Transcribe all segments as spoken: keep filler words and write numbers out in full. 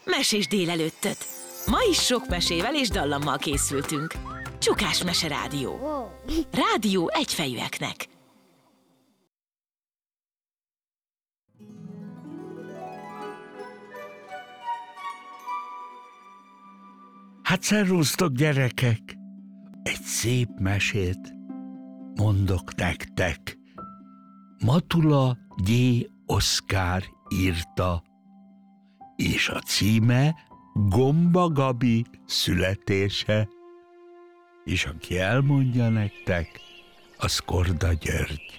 Mesés délelőttöt! Ma is sok mesével és dallammal készültünk. Csukás Mese Rádió. Rádió egyfejűeknek. Hát szervusztok, gyerekek! Egy szép mesét mondok nektek. Matula G. Oszkár írta, és a címe Gomba Gabi születése. És aki elmondja nektek, az Korda György.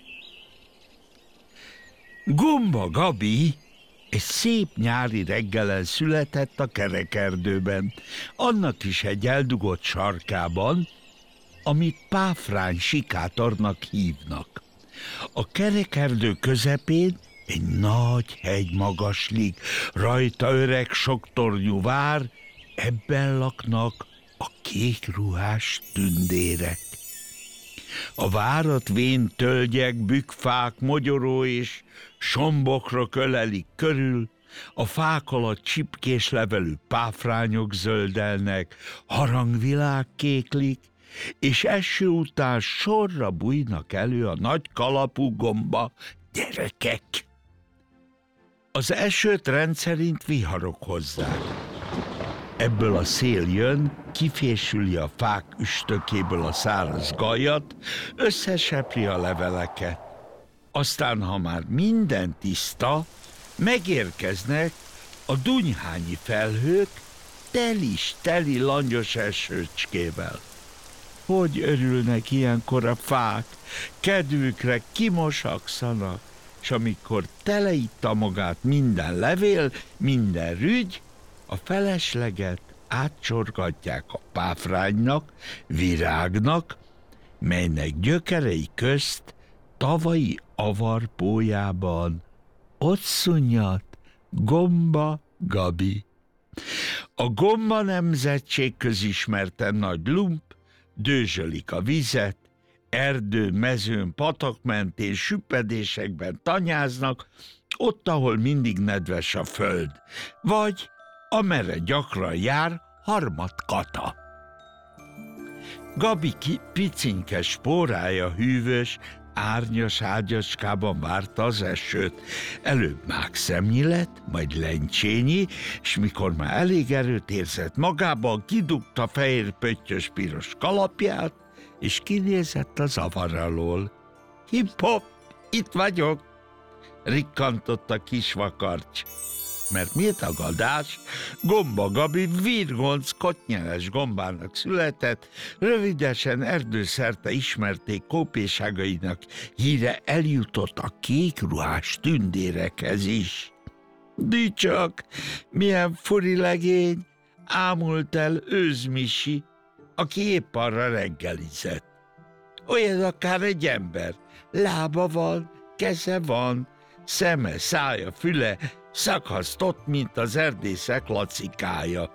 Gomba Gabi egy szép nyári reggelen született a kerekerdőben, annak is egy eldugott sarkában, amit Páfrány sikátornak hívnak. A kerekerdő közepén egy nagy hegy magaslik, rajta öreg soktornyú vár, ebben laknak a kékruhás tündérek. A várat vén tölgyek, bükfák, mogyoró és sombokrok ölelik körül, a fák alatt csipkés levelű páfrányok zöldelnek, harangvilág kéklik, és eső után sorra bújnak elő a nagy kalapú gomba gyerekek. Az esőt rendszerint viharok hozzák. Ebből a szél jön, kifésüli a fák üstökéből a száraz gajat, összesepri a leveleket. Aztán, ha már minden tiszta, megérkeznek a dunyhányi felhők telis, teli langyos esőcskével. Hogy örülnek ilyenkor a fák, kedvükre kimosakszanak, és amikor teleitta magát minden levél, minden rügy, a felesleget átcsorgatják a páfránynak, virágnak, melynek gyökerei közt tavalyi avarpójában ott szunnyad Gomba Gabi. A Gomba nemzetség közismerten nagy lump, dőzsölik a vizet, erdőn, mezőn, patak mentén, süppedésekben tanyáznak, ott, ahol mindig nedves a föld, vagy amerre gyakran jár Harmat Kata. Gabi picinke spórája hűvös, árnyas ágyacskában várta az esőt. Előbb mákszemnyi lett, majd lencsényi, és mikor már elég erőt érzett magában, kidugta fehér pöttyös piros kalapját, és kinézett az avar alól. Hip-hop, itt vagyok, rikkantott a kis vakarcs. Mert mi tagadás, Gomba Gabi virgonc kottnyeles gombának született, rövidesen erdőszerte ismerték kópéságainak híre eljutott a kékruhás tündérekhez is. Dicsak, milyen furi legény, ámult el Őzmisi, aki épp arra reggelizett. Olyan akár egy ember, lába van, keze van, szeme, szája, füle, szakasztott, mint az erdészek lacikája.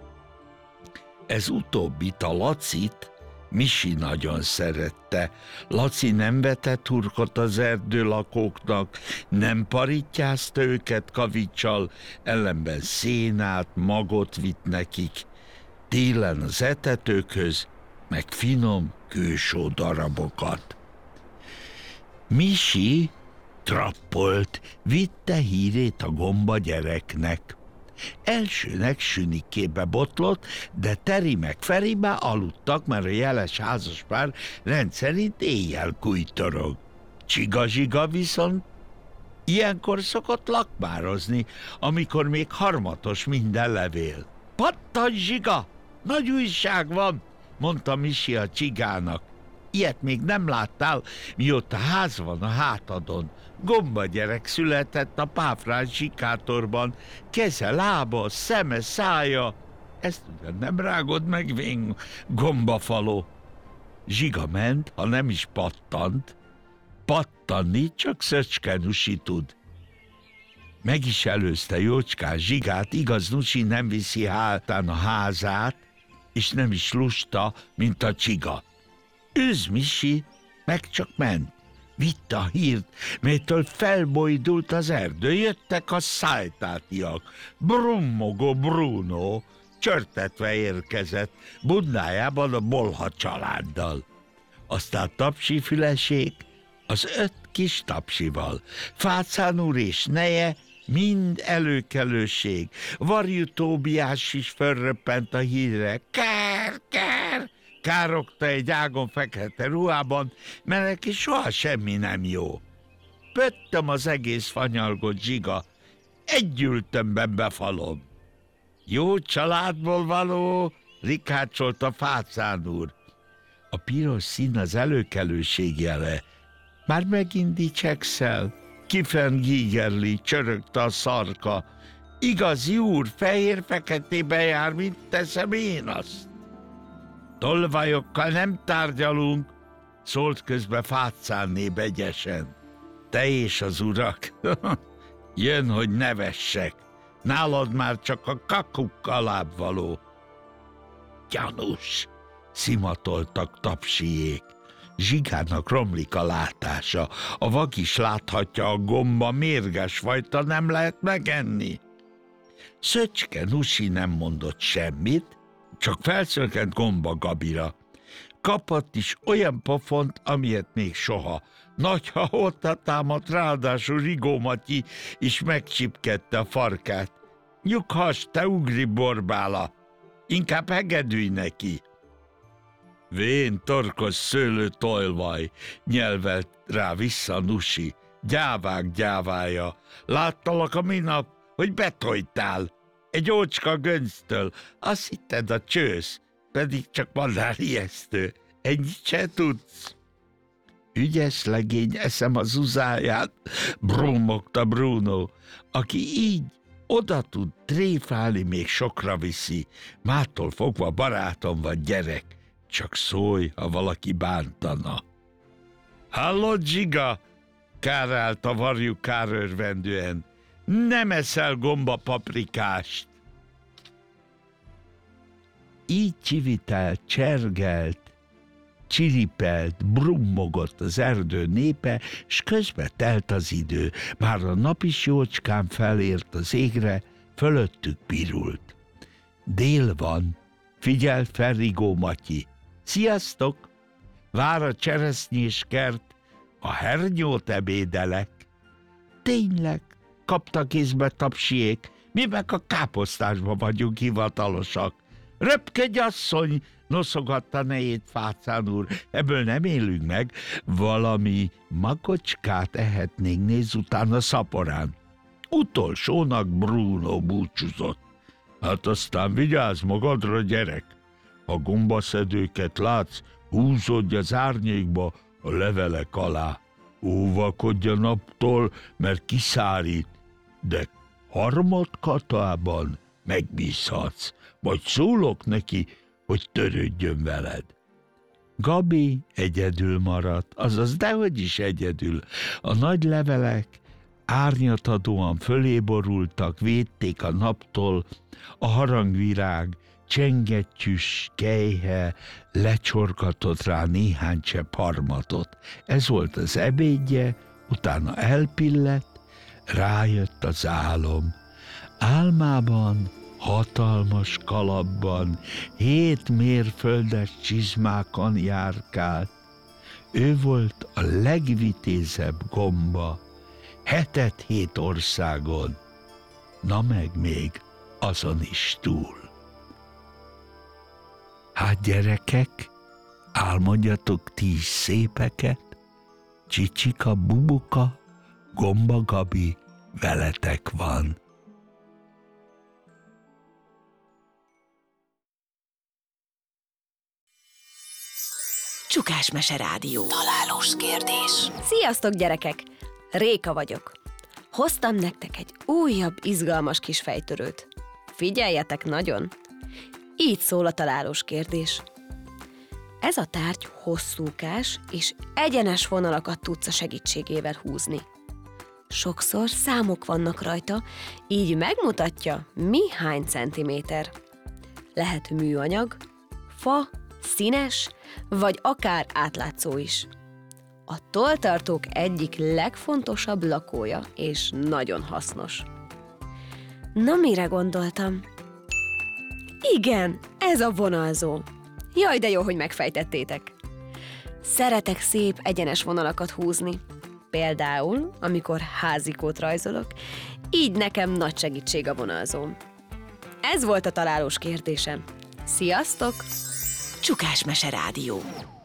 Ez utóbbit, a Lacit, Misi nagyon szerette. Laci nem vetett hurkot az erdőlakóknak, nem parítjázta őket kavicsal, ellenben szénát, magot vitt nekik. Télen az etetőkhöz, meg finom kősó darabokat. Misi trappolt, vitte hírét a gomba gyereknek. Elsőnek Sünikébe botlott, de Teri meg Feri már aludtak, mert a jeles házaspár rendszerint éjjel kújtorog. Csiga-zsiga viszont ilyenkor szokott lakmározni, amikor még harmatos minden levél. Pattan, Zsiga! Nagy újság van, mondta Misi a csigának. Ilyet még nem láttál, mióta ház van a hátadon. Gomba gyerek született a Páfrány sikátorban, keze, lába, szeme, szája. Ezt ugyan nem rágod meg, vén gombafaló. Zsiga ment, ha nem is pattant. Pattanni csak Szöcske Nusi tud. Meg is előzte jócskán Zsigát, igaz, Nusi nem viszi hátán a házát, és nem is lusta, mint a csiga. Őzmisi meg csak ment. vitte a hírt, melytől felbojdult az erdő. Jöttek a szájtátiak. Brummogó Bruno csörtetve érkezett, budnájában a bolha családdal. Aztán Tapsifülesék az öt kis tapsival. Fácán úr és neje mind előkelőség. Varjú Tóbiás is fölröppent a hírre. Kár, kár! Károgta egy ágon fekete ruhában, mert neki soha semmi nem jó. Pöttöm az egész fanyalgott zsiga, egy ültömben befalom. Jó családból való, rikácsolta Fácán úr. A piros szín az előkelőség jele. Már megint dicsekszel? Kifenn gígerli, csörögte a szarka. Igazi úr, fehér-feketében jár, mint teszem én azt. Tolvajokkal nem tárgyalunk, szólt közbe Fácánné begyesen. Te és az urak, jön, hogy nevessek. Nálad már csak a kakuk alább való. Gyanús, szimatoltak Tapsiék. Zsigának romlik a látása. A vak is láthatja, a gomba mérges fajta, nem lehet megenni. Szöcske Nusi nem mondott semmit, csak felszökent Gomba Gabira. Kapott is olyan pofont, amilyet még soha. Nagy hahóta támadt, ráadásul Rigó Matyi is megcsipkedte a farkát. Nyughass, te ugri borbála! Inkább hegedülj neki! Vén, torkos szőlő tolvaj, nyelvelt rá vissza Nusi. Gyávák gyávája, láttalak a minap, hogy betojtál. Egy ócska gönctől, azt hitted a csősz, pedig csak madár ijesztő. Ennyit se tudsz. Ügyes legény, eszem a zuzáját, brummogta Bruno, aki így oda tud tréfálni, még sokra viszi. Mától fogva barátom vagy gyerek, csak szólj, ha valaki bántana. Hallod, Zsiga? Kárált a varjú kárörvendően. Nem eszel gomba paprikást. Így csivitelt, csergelt, csiripelt, brummogott az erdő népe, s közbe telt az idő. Már a nap is jócskán felért az égre, fölöttük pirult. Dél van, figyelt fel Rigó Matyi. Sziasztok! Vár a cseresznyés kert, a hernyót ebédelek. Tényleg, kapta kézbe Tapsiék, mi meg a káposztásba vagyunk hivatalosak. Röpkedj, asszony, noszogatta nejét Fácán úr, ebből nem élünk meg, valami makocskát ehetnénk, nézz utána szaporán. Utolsónak Bruno búcsúzott. Hát aztán vigyázz magadra, gyerek. Ha gombaszedőket látsz, húzódj az árnyékba a levelek alá. Óvakodj a naptól, mert kiszárít, de harmadkatában megbízhatsz, vagy szólok neki, hogy törődjön veled. Gabi egyedül maradt, azaz dehogy is egyedül. A nagy levelek árnyatadóan fölé borultak, védték a naptól, a harangvirág csengettyűs kejhe lecsorgatott rá néhány csepp harmatot. Ez volt az ebédje, utána elpillett, rájött az álom. Álmában hatalmas kalapban, hét mérföldes csizmákon járkált. Ő volt a legvitézebb gomba, hetet hét országon, na meg még azon is túl. Hát gyerekek, álmodjatok ti is szépeket, Csicsika, Bubuka, Gomba Gabi veletek van. Csukás Mese Rádió. Találós kérdés. Sziasztok, gyerekek! Réka vagyok. Hoztam nektek egy újabb, izgalmas kis fejtörőt. Figyeljetek nagyon! Így szól a találós kérdés. Ez a tárgy hosszúkás és egyenes vonalakat tudsz a segítségével húzni. Sokszor számok vannak rajta, így megmutatja, mi hány centiméter. Lehet műanyag, fa, színes, vagy akár átlátszó is. A tolltartók egyik legfontosabb lakója, és nagyon hasznos. Na, mire gondoltam? Igen, ez a vonalzó. Jaj, de jó, hogy megfejtettétek. Szeretek szép, egyenes vonalakat húzni. Például, amikor házikót rajzolok, így nekem nagy segítség a vonalzóm. Ez volt a találós kérdésem. Sziasztok! Csukás Mese Rádió.